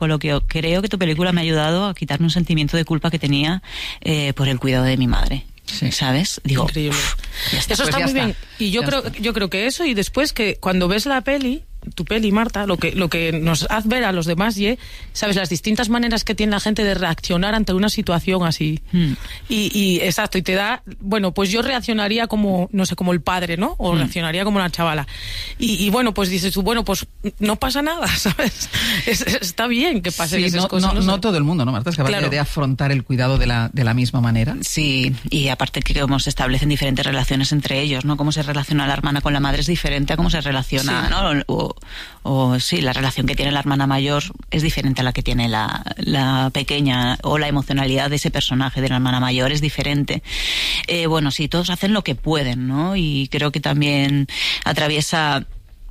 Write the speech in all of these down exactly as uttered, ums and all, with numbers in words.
con lo que creo que tu película me ha ayudado a quitarme un sentimiento de culpa que tenía eh, por el cuidado de mi madre. Sí. ¿Sabes? Digo, increíble. Ya está, eso pues está ya muy está. bien. Y yo Ya creo, está. yo creo que eso, y después que cuando ves la peli, tu peli, Marta, lo que, lo que nos hace ver a los demás, y sabes, las distintas maneras que tiene la gente de reaccionar ante una situación así. Hmm. Y, y exacto, y te da, bueno, pues yo reaccionaría como, no sé, como el padre, ¿no? O hmm. reaccionaría como la chavala. Y, y bueno, pues dices tú, bueno, pues no pasa nada, ¿sabes? Es, está bien que pasen sí, esas no, cosas. No, no, no sé. todo el mundo, ¿no, Marta? Es capaz claro. de afrontar el cuidado de la, de la misma manera. Sí, y aparte que como se establecen diferentes relaciones entre ellos, ¿no? Cómo se relaciona la hermana con la madre es diferente a cómo se relaciona, sí. ¿no? O, o sí, la relación que tiene la hermana mayor es diferente a la que tiene la, la pequeña, o la emocionalidad de ese personaje de la hermana mayor es diferente. Eh, bueno, sí, todos hacen lo que pueden, ¿no? Y creo que también atraviesa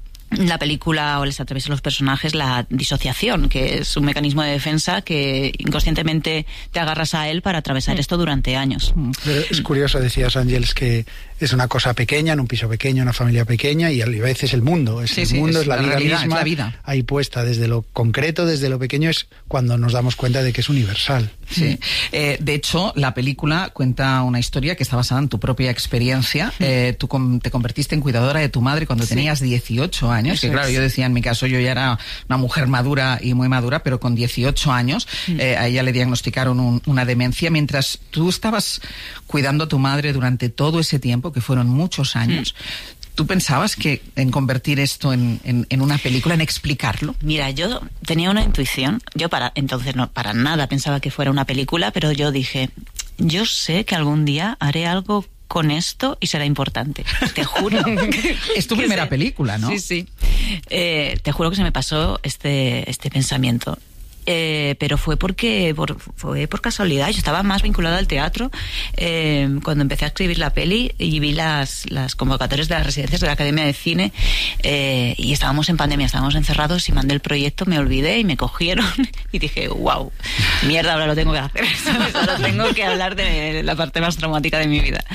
la película, o les atraviesa a los personajes, la disociación, que es un mecanismo de defensa que inconscientemente te agarras a él para atravesar sí. esto durante años. Pero es curioso, decías, Ángeles, que es una cosa pequeña, en un piso pequeño, una familia pequeña, y a veces el mundo, es sí, el sí, mundo, es es la, la vida realidad, misma, es la vida. Ahí puesta, desde lo concreto, desde lo pequeño, es cuando nos damos cuenta de que es universal. Sí, eh, de hecho, la película cuenta una historia que está basada en tu propia experiencia. Eh, tú com- te convertiste en cuidadora de tu madre cuando sí. tenías dieciocho años, Eso que claro, es. yo decía, en mi caso yo ya era una mujer madura y muy madura, pero con dieciocho años mm. eh, a ella le diagnosticaron un, una demencia. Mientras tú estabas cuidando a tu madre durante todo ese tiempo, que fueron muchos años, mm. ¿tú pensabas que en convertir esto en, en, en una película, en explicarlo? Mira, yo tenía una intuición, yo para entonces no para nada pensaba que fuera una película, pero yo dije, yo sé que algún día haré algo con esto y será importante. Te juro. Es tu primera se... película, ¿no? Sí, sí. Eh, te juro que se me pasó este, este pensamiento. Eh, pero fue porque por, fue por casualidad. Yo estaba más vinculada al teatro eh, cuando empecé a escribir la peli y vi las, las convocatorias de las residencias de la Academia de Cine eh, y estábamos en pandemia, estábamos encerrados y mandé el proyecto, me olvidé y me cogieron y dije, wow, mierda, ahora lo tengo que hacer, ¿sabes? Ahora tengo que hablar de la parte más traumática de mi vida.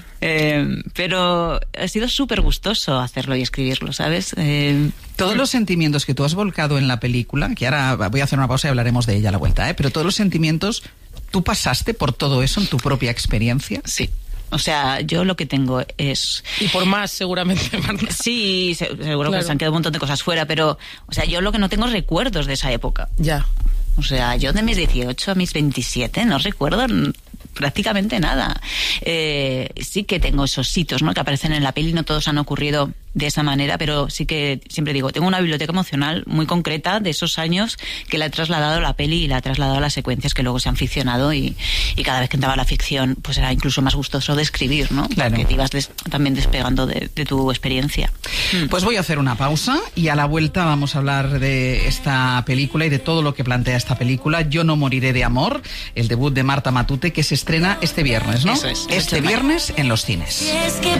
Eh, pero ha sido súper gustoso hacerlo y escribirlo, ¿sabes? Eh, Todos los sentimientos que tú has volcado en la película, que ahora voy a hacer una pausa y hablaremos de ella a la vuelta, ¿eh? Pero todos los sentimientos, ¿tú pasaste por todo eso en tu propia experiencia? Sí. O sea, yo lo que tengo es... Y por más, seguramente, Marta. Sí, seguro claro. que se han quedado un montón de cosas fuera, pero, o sea, yo lo que no tengo es recuerdos de esa época. Ya. O sea, yo de mis dieciocho a mis veintisiete no recuerdo prácticamente nada. Eh, sí que tengo esos hitos, ¿no?, que aparecen en la peli, no todos han ocurrido de esa manera, pero sí que siempre digo, tengo una biblioteca emocional muy concreta de esos años que la he trasladado a la peli y la he trasladado a las secuencias que luego se han ficcionado y, y cada vez que entraba la ficción pues era incluso más gustoso de escribir, ¿no? Claro. Porque te ibas des, también despegando de, de tu experiencia. Pues voy a hacer una pausa y a la vuelta vamos a hablar de esta película y de todo lo que plantea esta película, Yo no moriré de amor, el debut de Marta Matute, que se estrena este viernes, ¿no? Eso es. Este viernes en los cines. Si es que